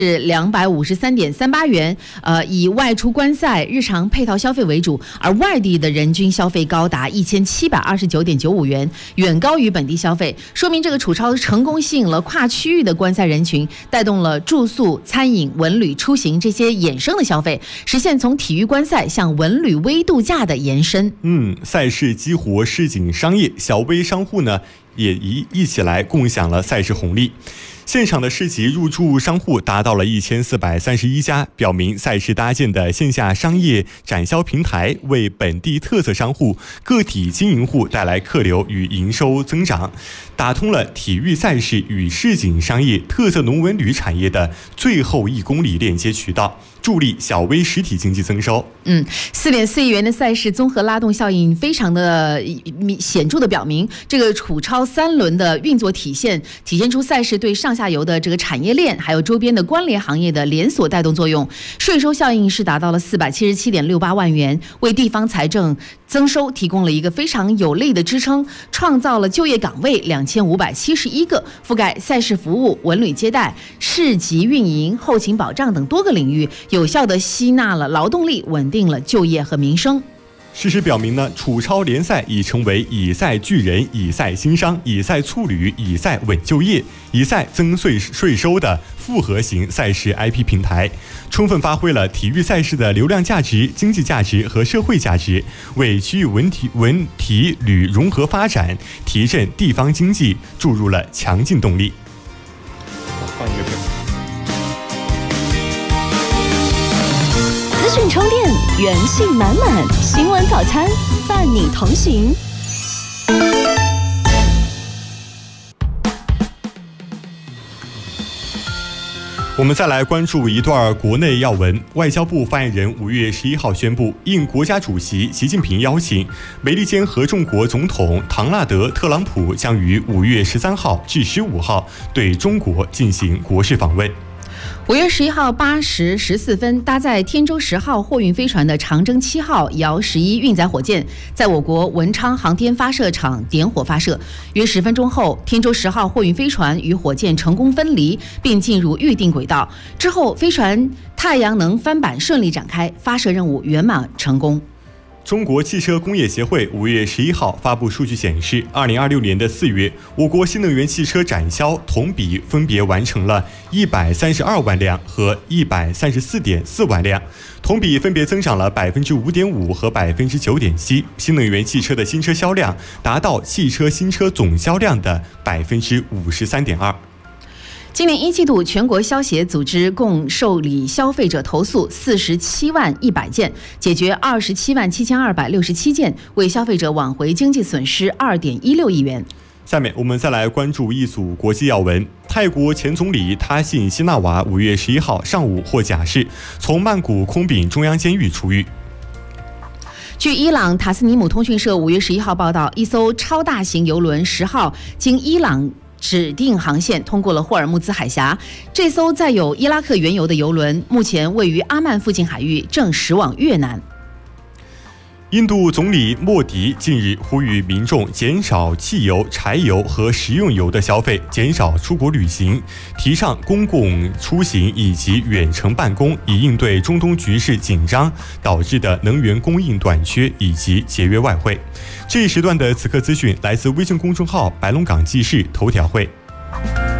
是253.38元，以外出观赛、日常配套消费为主，而外地的人均消费高达1729.95元，远高于本地消费，说明这个楚超成功吸引了跨区域的观赛人群，带动了住宿、餐饮、文旅、出行这些衍生的消费，实现从体育观赛向文旅微度假的延伸。 赛事激活市井商业，小微商户呢也一起来共享了赛事红利。现场的市集入驻商户达到了1431家，表明赛事搭建的线下商业展销平台为本地特色商户、个体经营户带来客流与营收增长，打通了体育赛事与市井商业、特色农文旅产业的最后1公里链接渠道，助力小微实体经济增收。4.4亿元的赛事综合拉动效应非常的显著的表明，这个楚超3轮的运作体现出赛事对上下游的这个产业链还有周边的关联行业的连锁带动作用，税收效应是达到了477.68万元，为地方财政增收提供了一个非常有力的支撑，创造了就业岗位2571个，覆盖赛事服务、文旅接待、市集运营、后勤保障等多个领域，有效地吸纳了劳动力，稳定了就业和民生。事实表明呢，楚超联赛已成为以赛聚人、以赛兴商、以赛促旅、以赛稳就业、以赛增税收的复合型赛事 IP 平台，充分发挥了体育赛事的流量价值、经济价值和社会价值，为区域文体旅融合发展、提振地方经济注入了强劲动力。换一个片。 资讯充电，元气满满，新闻早餐伴你同行。 我们再来关注一段国内要闻。外交部发言人5月11号宣布，应国家主席习近平邀请，美利坚合众国总统唐纳德·特朗普将于5月13号至15号对中国进行国事访问。5月11号8时14分，搭载天舟10号货运飞船的长征7号遥11运载火箭，在我国文昌航天发射场点火发射。约10分钟后，天舟10号货运飞船与火箭成功分离，并进入预定轨道。之后，飞船太阳能帆板顺利展开，发射任务圆满成功。中国汽车工业协会5月11号发布数据显示，2026年的4月，我国新能源汽车展销同比分别完成了132万辆和134.4万辆，同比分别增长了5.5%和9.7%。新能源汽车的新车销量达到汽车新车总销量的53.2%。今年1季度，全国消协组织共受理消费者投诉47万100件，解决27万7267件，为消费者挽回经济损失2.16亿元。下面我们再来关注一组国际要闻。泰国前总理他信希纳瓦5月11号上午获假释，从曼谷空丙中央监狱出狱。据伊朗塔斯尼姆通讯社5月11号报道，一艘超大型邮轮10号经伊朗指定航线通过了霍尔木兹海峡，这艘载有伊拉克原油的油轮目前位于阿曼附近海域，正驶往越南。印度总理莫迪近日呼吁民众减少汽油、柴油和食用油的消费，减少出国旅行，提倡公共出行以及远程办公，以应对中东局势紧张导致的能源供应短缺以及节约外汇。这一时段的此刻资讯来自微信公众号白龙港记事头条会。